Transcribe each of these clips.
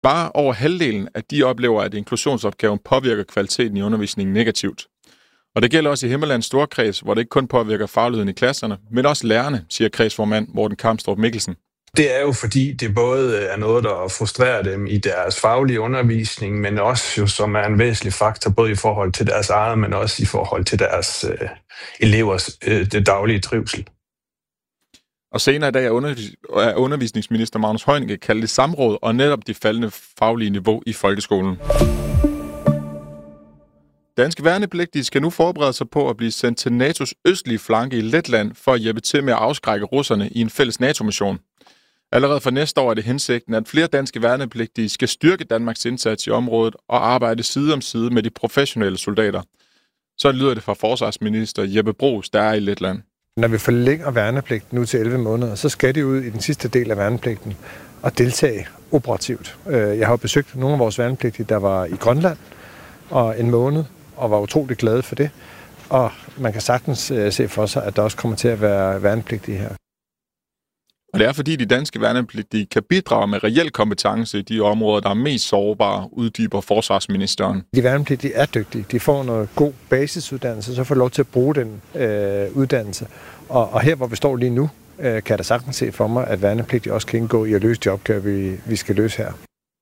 Bare over halvdelen af de oplever, at inklusionsopgaven påvirker kvaliteten i undervisningen negativt. Og det gælder også i Himmerlands Storkreds, hvor det ikke kun påvirker fagligheden i klasserne, men også lærerne, siger kredsformand Morten Kamstrup Mikkelsen. Det er jo fordi, det både er noget, der frustrerer dem i deres faglige undervisning, men også jo, som er en væsentlig faktor, både i forhold til deres eget, men også i forhold til deres elevers det daglige trivsel. Og senere i dag er undervisningsminister Magnus Heunicke kaldt det samråd og netop det faldende faglige niveau i folkeskolen. Danske værnepligtige skal nu forberede sig på at blive sendt til NATO's østlige flanke i Letland for at hjælpe til med at afskrække russerne i en fælles NATO-mission. Allerede fra næste år er det hensigten, at flere danske værnepligtige skal styrke Danmarks indsats i området og arbejde side om side med de professionelle soldater. Så lyder det fra forsvarsminister Jeppe Bruus, der er i Letland. Når vi forlænger værnepligten nu til 11 måneder, så skal de ud i den sidste del af værnepligten og deltage operativt. Jeg har besøgt nogle af vores værnepligtige, der var i Grønland og en måned, og var utrolig glade for det. Og man kan sagtens se for sig, at der også kommer til at være værnepligtige her. Og det er fordi de danske værnepligtige kan bidrage med reel kompetence i de områder, der er mest sårbare, uddyber forsvarsministeren. De værnepligtige er dygtige. De får noget god basisuddannelse, så får lov til at bruge den uddannelse. Og her, hvor vi står lige nu, kan jeg da sagtens se for mig, at værnepligtige også kan indgå i at løse de opgaver, vi skal løse her.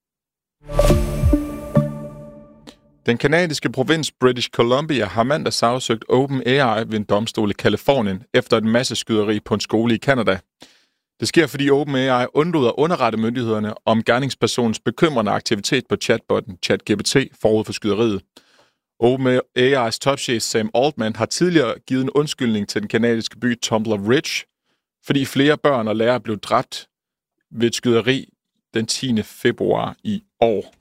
Den kanadiske provins British Columbia har mandag sagsøgt OpenAI ved en domstol i Californien efter et masseskyderi på en skole i Canada. Det sker, fordi OpenAI undlod at underrette myndighederne om gerningspersonens bekymrende aktivitet på chatbotten ChatGPT forud for skyderiet. OpenAI's topchef Sam Altman har tidligere givet en undskyldning til den kanadiske by Tumbler Ridge, fordi flere børn og lærere blev dræbt ved et skyderi den 10. februar i år.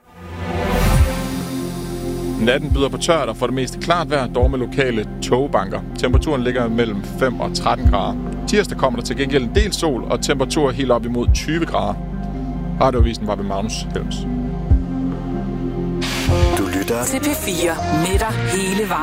Natten byder på tørt og for det meste klart vejr, dog med lokale tågebanker. Temperaturen ligger mellem 5 og 13 grader. Tirsdag kommer der til gengæld en del sol og temperaturer helt op imod 20 grader. Radioavisen var ved Magnus Helms. Du lytter til P4 med dig hele vejen.